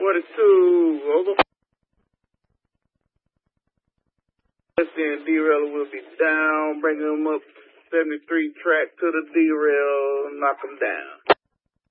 42, over. Then derailleur will be down, bring him up 73 track to the derail, knock him down.